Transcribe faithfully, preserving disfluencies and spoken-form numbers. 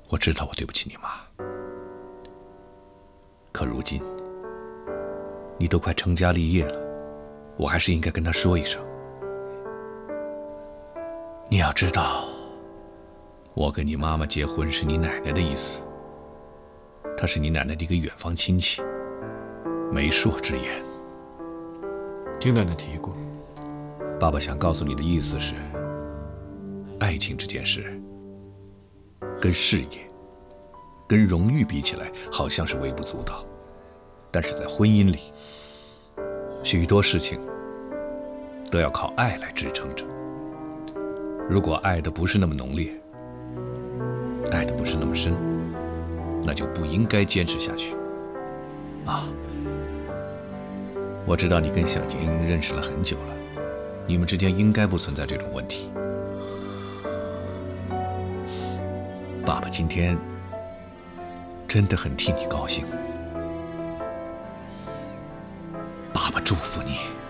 我知道我对不起你妈，可如今你都快成家立业了，我还是应该跟她说一声。你要知道，我跟你妈妈结婚是你奶奶的意思，她是你奶奶的一个远房亲戚，媒妁之言。 听奶奶提过。 爸爸想告诉你的意思是，爱情这件事跟事业跟荣誉比起来好像是微不足道，但是在婚姻里许多事情都要靠爱来支撑着。如果爱的不是那么浓烈，爱的不是那么深，那就不应该坚持下去啊。我知道你跟小晶认识了很久了，你们之间应该不存在这种问题。爸爸今天真的很替你高兴，爸爸祝福你。